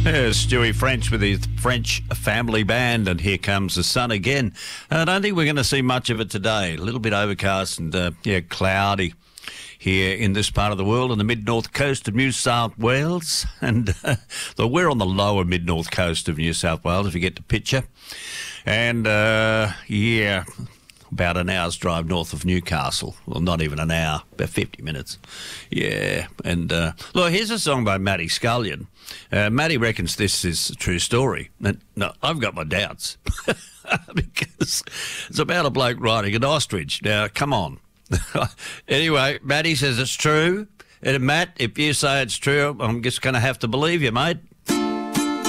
There's Stewie French with his French family band, and here comes the sun again. I don't think we're going to see much of it today. A little bit overcast and, cloudy here in this part of the world, on the mid-north coast of New South Wales. And we're on the lower mid-north coast of New South Wales, if you get the picture. And, about an hour's drive north of Newcastle. Well, not even an hour, about 50 minutes. Yeah. And, look, here's a song by Matty Scullion. Matty reckons this is a true story. And, no, I've got my doubts. Because it's about a bloke riding an ostrich. Now, come on. Anyway, Matty says it's true. And Matt, if you say it's true, I'm just going to have to believe you, mate.